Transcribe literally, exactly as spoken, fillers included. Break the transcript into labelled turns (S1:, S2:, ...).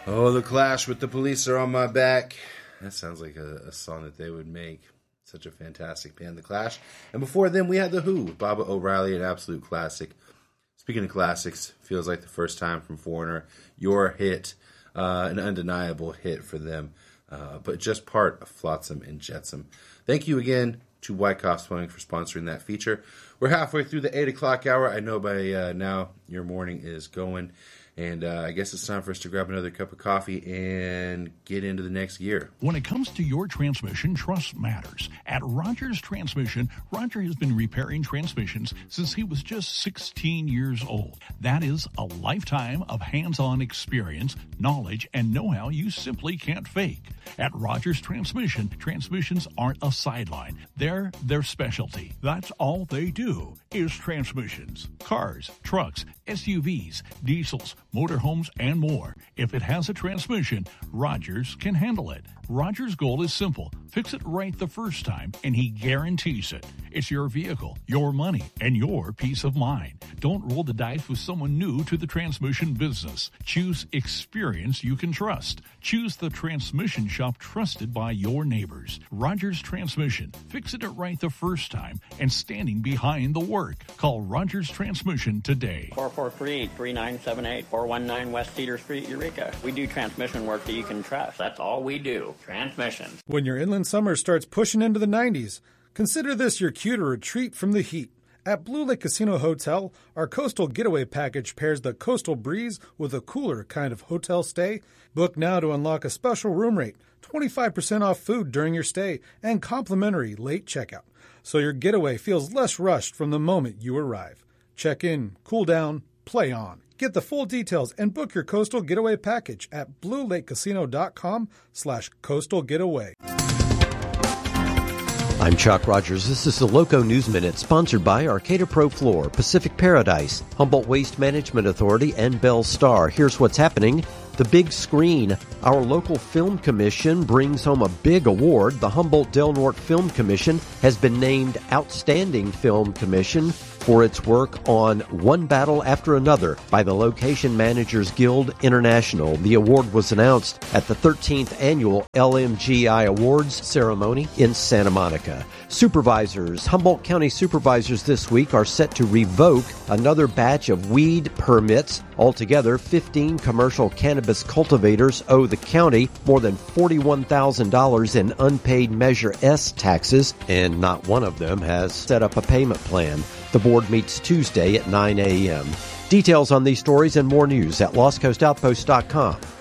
S1: Oh, the Clash with the Police Are on My Back. That sounds like a, a song that they would make. Such a fantastic band, The Clash. And before them, we had The Who with Baba O'Reilly, an absolute classic. Speaking of classics, feels like the first time from Foreigner. Your hit, uh, an undeniable hit for them, uh, but just part of Flotsam and Jetsam. Thank you again to Wyckoff Swing for sponsoring that feature. We're halfway through the eight o'clock hour. I know by uh, now your morning is going. And uh, I guess it's time for us to grab another cup of coffee and get into the next gear.
S2: When it comes to your transmission, trust matters. At Rogers Transmission, Roger has been repairing transmissions since he was just sixteen years old. That is a lifetime of hands-on experience, knowledge, and know-how you simply can't fake. At Rogers Transmission, transmissions aren't a sideline. They're their specialty. That's all they do is transmissions. Cars, trucks, S U Vs, diesels, motorhomes, and more. If it has a transmission, Rogers can handle it. Rogers' goal is simple. Fix it right the first time, and he guarantees it. It's your vehicle, your money, and your peace of mind. Don't roll the dice with someone new to the transmission business. Choose experience you can trust. Choose the transmission shop trusted by your neighbors. Rogers Transmission. Fixing it right the first time and standing behind the work. Call Rogers Transmission today.
S3: four four three, three nine seven eight, four one nine West Cedar Street, Eureka. We do transmission work that you can trust. That's all we do. Transmission.
S4: When your inland summer starts pushing into the nineties, consider this your cue to retreat from the heat. At Blue Lake Casino Hotel, our Coastal Getaway Package pairs the coastal breeze with a cooler kind of hotel stay. Book now to unlock a special room rate, twenty-five percent off food during your stay, and complimentary late checkout, so your getaway feels less rushed from the moment you arrive. Check in, cool down, play on. Get the full details and book your Coastal Getaway Package at bluelakecasino.com slash coastal getaway.
S5: I'm Chuck Rogers. This is the Loco News Minute, sponsored by Arcata Pro Floor, Pacific Paradise, Humboldt Waste Management Authority, and Bell Star. Here's what's happening. The big screen. Our local film commission brings home a big award. The Humboldt Del Norte Film Commission has been named Outstanding Film Commission for its work on One Battle After Another by the Location Managers Guild International. The award was announced at the thirteenth Annual L M G I Awards ceremony in Santa Monica. Supervisors, Humboldt County supervisors this week are set to revoke another batch of weed permits. Altogether, fifteen commercial cannabis cultivators owe the county more than forty-one thousand dollars in unpaid Measure S taxes, and not one of them has set up a payment plan. The board meets Tuesday at nine a.m. Details on these stories and more news at lost coast outpost dot com.